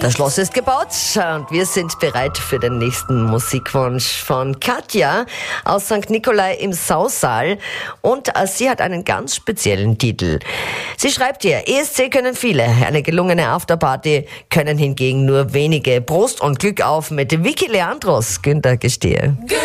Das Schloss ist gebaut und wir sind bereit für den nächsten Musikwunsch von Katja aus St. Nikolai im Sausaal. Und sie hat einen ganz speziellen Titel. Sie schreibt hier, ESC können viele, eine gelungene Afterparty können hingegen nur wenige. Prost und Glück auf mit Vicky Leandros, Günther Gestehe.